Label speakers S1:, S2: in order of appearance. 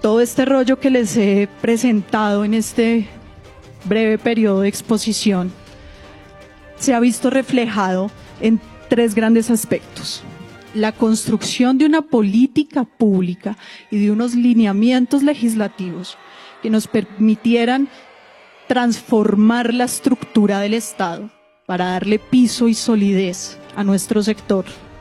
S1: Todo este rollo que les he presentado en este breve periodo de exposición se ha visto reflejado en tres grandes aspectos: la construcción de una política pública y de unos lineamientos legislativos que nos permitieran transformar la estructura del Estado para darle piso y solidez a nuestro sector